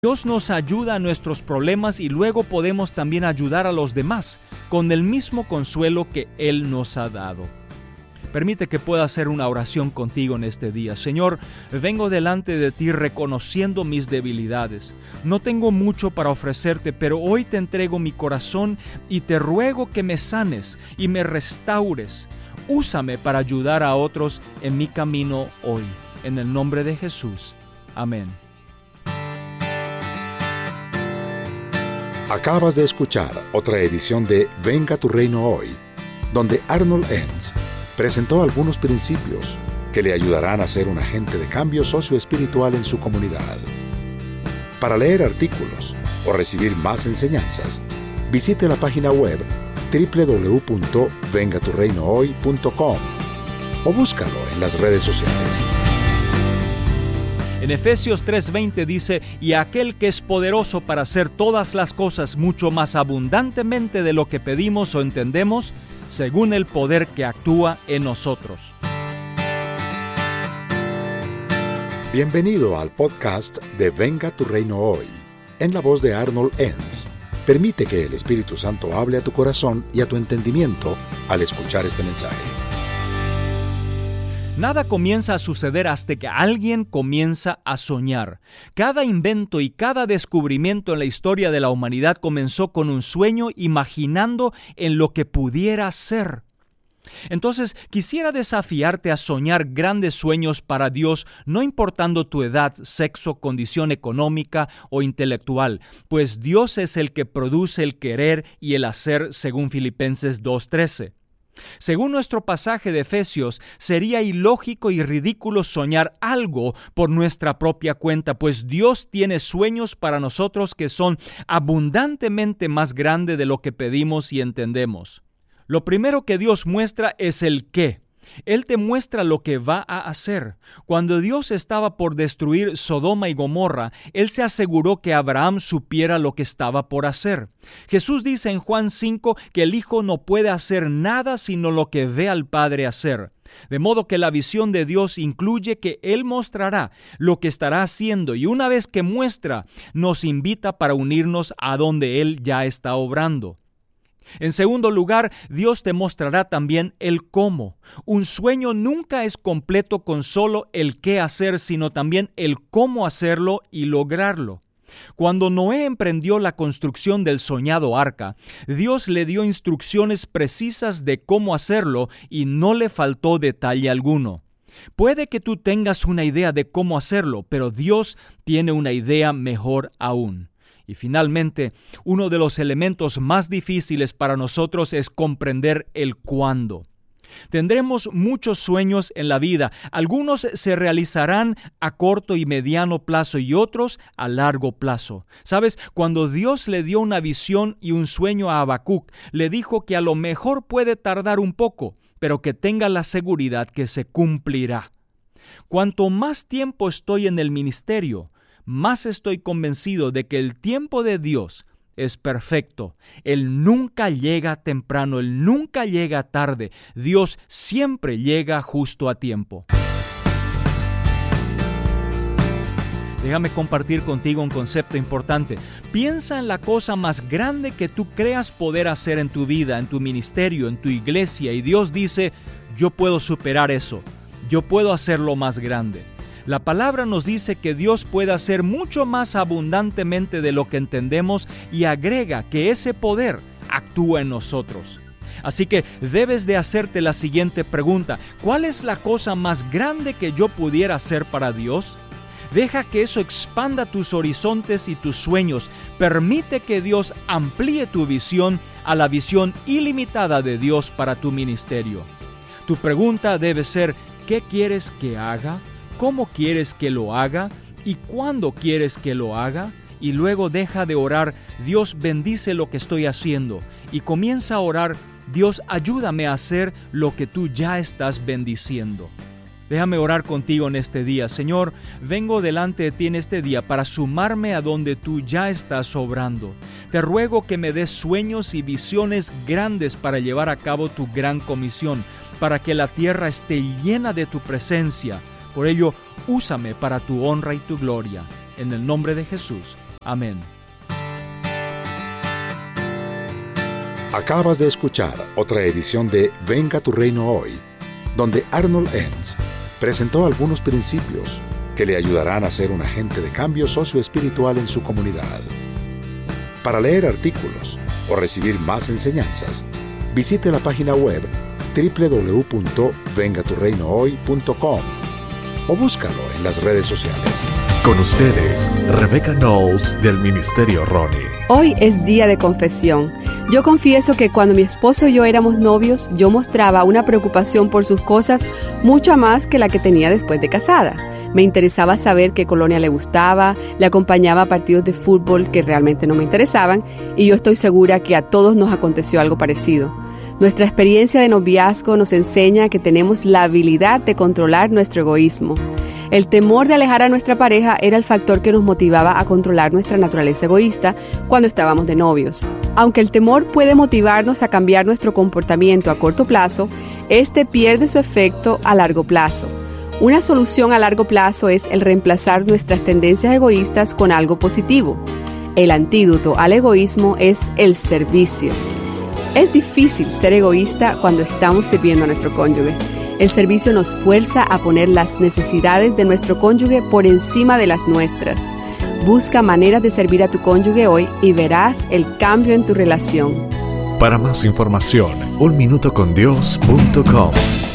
Dios nos ayuda a nuestros problemas y luego podemos también ayudar a los demás con el mismo consuelo que Él nos ha dado. Permite que pueda hacer una oración contigo en este día. Señor, vengo delante de ti reconociendo mis debilidades. No tengo mucho para ofrecerte, pero hoy te entrego mi corazón y te ruego que me sanes y me restaures. Úsame para ayudar a otros en mi camino hoy. En el nombre de Jesús. Amén. Acabas de escuchar otra edición de Venga tu Reino Hoy, donde Arnold Enns presentó algunos principios que le ayudarán a ser un agente de cambio socioespiritual en su comunidad. Para leer artículos o recibir más enseñanzas, visite la página web www.vengaturreinohoy.com o búscalo en las redes sociales. En Efesios 3:20 dice, y aquel que es poderoso para hacer todas las cosas mucho más abundantemente de lo que pedimos o entendemos, según el poder que actúa en nosotros. Bienvenido al podcast de Venga tu Reino Hoy, en la voz de Arnold Enns. Permite que el Espíritu Santo hable a tu corazón y a tu entendimiento al escuchar este mensaje. Nada comienza a suceder hasta que alguien comienza a soñar. Cada invento y cada descubrimiento en la historia de la humanidad comenzó con un sueño imaginando en lo que pudiera ser. Entonces, quisiera desafiarte a soñar grandes sueños para Dios, no importando tu edad, sexo, condición económica o intelectual, pues Dios es el que produce el querer y el hacer, según Filipenses 2:13. Según nuestro pasaje de Efesios, sería ilógico y ridículo soñar algo por nuestra propia cuenta, pues Dios tiene sueños para nosotros que son abundantemente más grandes de lo que pedimos y entendemos. Lo primero que Dios muestra es el qué. Él te muestra lo que va a hacer. Cuando Dios estaba por destruir Sodoma y Gomorra, Él se aseguró que Abraham supiera lo que estaba por hacer. Jesús dice en Juan 5 que el Hijo no puede hacer nada sino lo que ve al Padre hacer. De modo que la visión de Dios incluye que Él mostrará lo que estará haciendo y una vez que muestra, nos invita para unirnos a donde Él ya está obrando. En segundo lugar, Dios te mostrará también el cómo. Un sueño nunca es completo con solo el qué hacer, sino también el cómo hacerlo y lograrlo. Cuando Noé emprendió la construcción del soñado arca, Dios le dio instrucciones precisas de cómo hacerlo y no le faltó detalle alguno. Puede que tú tengas una idea de cómo hacerlo, pero Dios tiene una idea mejor aún. Y finalmente, uno de los elementos más difíciles para nosotros es comprender el cuándo. Tendremos muchos sueños en la vida. Algunos se realizarán a corto y mediano plazo y otros a largo plazo. ¿Sabes? Cuando Dios le dio una visión y un sueño a Habacuc, le dijo que a lo mejor puede tardar un poco, pero que tenga la seguridad que se cumplirá. Cuanto más tiempo estoy en el ministerio, más estoy convencido de que el tiempo de Dios es perfecto. Él nunca llega temprano, Él nunca llega tarde. Dios siempre llega justo a tiempo. Déjame compartir contigo un concepto importante. Piensa en la cosa más grande que tú creas poder hacer en tu vida, en tu ministerio, en tu iglesia, y Dios dice, yo puedo superar eso. Yo puedo hacerlo más grande. La palabra nos dice que Dios puede hacer mucho más abundantemente de lo que entendemos y agrega que ese poder actúa en nosotros. Así que debes de hacerte la siguiente pregunta: ¿cuál es la cosa más grande que yo pudiera hacer para Dios? Deja que eso expanda tus horizontes y tus sueños. Permite que Dios amplíe tu visión a la visión ilimitada de Dios para tu ministerio. Tu pregunta debe ser: ¿qué quieres que haga? ¿Cómo quieres que lo haga? ¿Y cuándo quieres que lo haga? Y luego deja de orar, Dios bendice lo que estoy haciendo. Y comienza a orar, Dios ayúdame a hacer lo que tú ya estás bendiciendo. Déjame orar contigo en este día. Señor, vengo delante de ti en este día para sumarme a donde tú ya estás obrando. Te ruego que me des sueños y visiones grandes para llevar a cabo tu gran comisión, para que la tierra esté llena de tu presencia. Por ello, úsame para tu honra y tu gloria. En el nombre de Jesús. Amén. Acabas de escuchar otra edición de Venga tu Reino Hoy, donde Arnold Enns presentó algunos principios que le ayudarán a ser un agente de cambio socioespiritual en su comunidad. Para leer artículos o recibir más enseñanzas, visite la página web www.vengaturreinohoy.com o búscalo en las redes sociales. Con ustedes, Rebecca Knowles del Ministerio Ronnie. Hoy es día de confesión. Yo confieso que cuando mi esposo y yo éramos novios, yo mostraba una preocupación por sus cosas mucho más que la que tenía después de casada. Me interesaba saber qué colonia le gustaba, le acompañaba a partidos de fútbol que realmente no me interesaban, y yo estoy segura que a todos nos aconteció algo parecido. Nuestra experiencia de noviazgo nos enseña que tenemos la habilidad de controlar nuestro egoísmo. El temor de alejar a nuestra pareja era el factor que nos motivaba a controlar nuestra naturaleza egoísta cuando estábamos de novios. Aunque el temor puede motivarnos a cambiar nuestro comportamiento a corto plazo, este pierde su efecto a largo plazo. Una solución a largo plazo es el reemplazar nuestras tendencias egoístas con algo positivo. El antídoto al egoísmo es el servicio. Es difícil ser egoísta cuando estamos sirviendo a nuestro cónyuge. El servicio nos fuerza a poner las necesidades de nuestro cónyuge por encima de las nuestras. Busca maneras de servir a tu cónyuge hoy y verás el cambio en tu relación. Para más información, unminutocondios.com.